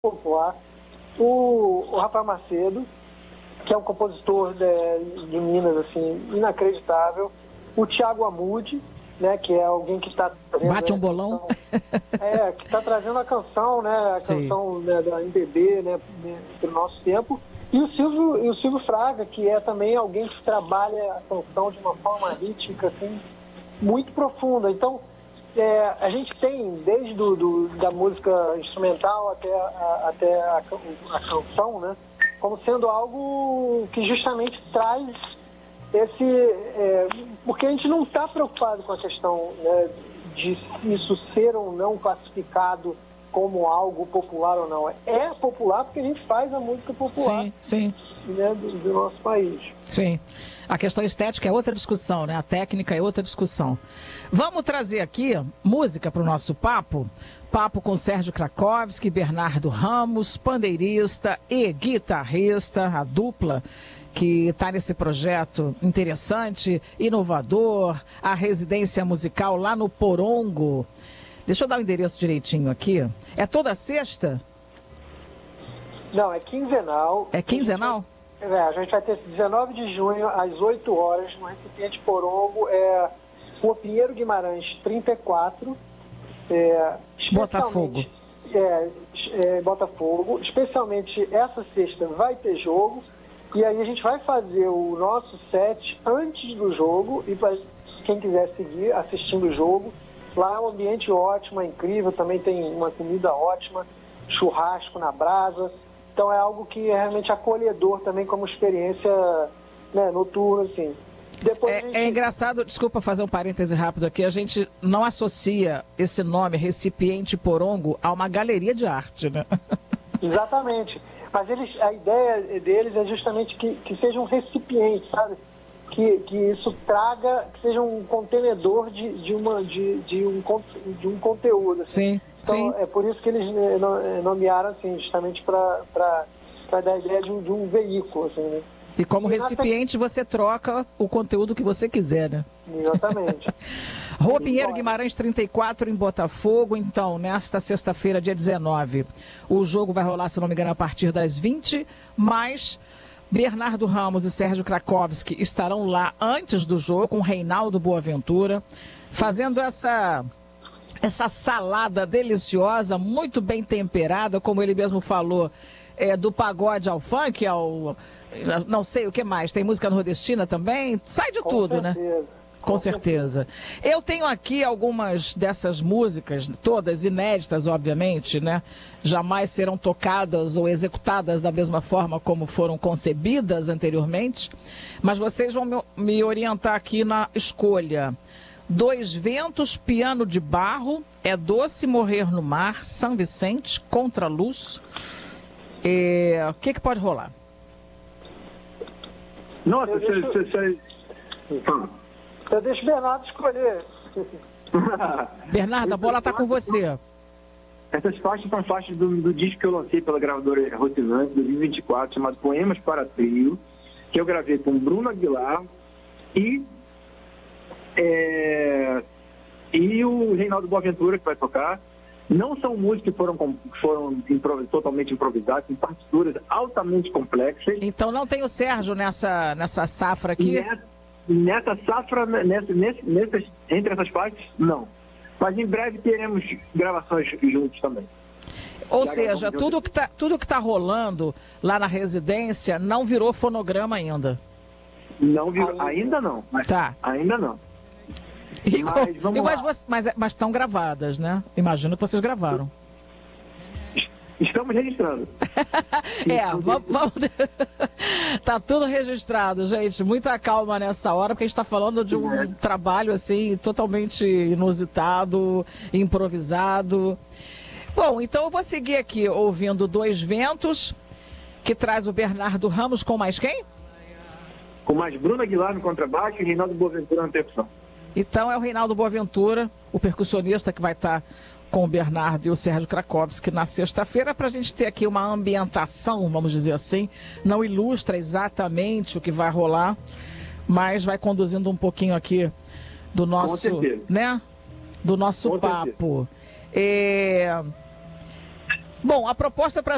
popular, o Rafael Macedo, que é um compositor de Minas, assim, inacreditável, o Thiago Amude, né, que é alguém que está trazendo... Bate um bolão. Que está trazendo a canção, né, canção, né, da MPB, né, para o nosso tempo, e o Silvio Fraga, que é também alguém que trabalha a canção de uma forma rítmica, assim, muito profunda. Então, a gente tem, desde da música instrumental até a canção, né, como sendo algo que justamente traz porque a gente não está preocupado com a questão, né, de isso ser ou não classificado como algo popular ou não. É popular porque a gente faz a música popular, sim. Né, do nosso país. Sim. A questão estética é outra discussão, né? A técnica é outra discussão. Vamos trazer aqui música para o nosso papo. Papo com Sérgio Krakowski, Bernardo Ramos, pandeirista e guitarrista, a dupla que está nesse projeto interessante, inovador, a residência musical lá no Porongo. Deixa eu dar o endereço direitinho aqui. É toda sexta? Não, é quinzenal. É quinzenal? A gente vai ter 19 de junho, às 8 horas, no recipiente Porongo, Rua Pinheiro Guimarães, 34. Botafogo. Botafogo. Especialmente essa sexta vai ter jogo. E aí a gente vai fazer o nosso set antes do jogo. E para quem quiser seguir assistindo o jogo, lá é um ambiente ótimo, é incrível. Também tem uma comida ótima, churrasco na brasa. Então é algo que é realmente acolhedor também como experiência, né, noturna, assim. Depois é engraçado, desculpa fazer um parêntese rápido aqui, a gente não associa esse nome, Recipiente Porongo, a uma galeria de arte, né? Exatamente. Mas a ideia deles é justamente que seja um recipiente, sabe? Que isso traga, que seja um contenedor de um conteúdo. Assim. Sim. Então, sim. É por isso que eles nomearam assim, justamente para dar a ideia de um veículo, assim, né? E como recipiente você troca o conteúdo que você quiser, né? Exatamente. Rua Pinheiro Guimarães 34 em Botafogo, então, nesta sexta-feira, dia 19. O jogo vai rolar, se não me engano, a partir das 20, mas Bernardo Ramos e Sérgio Krakowski estarão lá antes do jogo, com Reinaldo Boaventura, fazendo essa salada deliciosa, muito bem temperada, como ele mesmo falou, do pagode ao funk, não sei o que mais, tem música nordestina também, sai de tudo, né? Com certeza. Eu tenho aqui algumas dessas músicas, todas inéditas, obviamente, né? Jamais serão tocadas ou executadas da mesma forma como foram concebidas anteriormente, mas vocês vão me orientar aqui na escolha. Dois Ventos, Piano de Barro, É Doce Morrer no Mar, São Vicente, Contraluz. O que pode rolar? Nossa, Eu deixo o Bernardo escolher. Bernardo, a bola está com você. Essas faixas são faixas do disco que eu lancei pela gravadora Rocinante, 2024, chamado Poemas para Trio, que eu gravei com Bruno Aguilar e o Reinaldo Boaventura, que vai tocar. Não são músicas que foram totalmente improvisadas, em partituras altamente complexas. Então não tem o Sérgio nessa safra aqui? Nessa safra, entre essas partes, não. Mas em breve teremos gravações juntos também. Ou seja, tudo que tá rolando lá na residência não virou fonograma ainda? Não virou, ainda não. Ainda não. Mas estão gravadas, né? Imagino que vocês gravaram. Estamos registrando. Vamos... Tá tudo registrado, gente. Muita calma nessa hora, porque a gente está falando de um trabalho assim totalmente inusitado, improvisado. Bom, então eu vou seguir aqui ouvindo Dois Ventos, que traz o Bernardo Ramos com mais quem? Com mais Bruno Aguilar no contrabaixo e Reinaldo Boaventura na percussão. Então é o Reinaldo Boaventura, o percussionista, que vai estar com o Bernardo e o Sérgio Krakowski na sexta-feira, para a gente ter aqui uma ambientação, vamos dizer assim. Não ilustra exatamente o que vai rolar, mas vai conduzindo um pouquinho aqui do nosso, né? Do nosso papo. Bom, a proposta para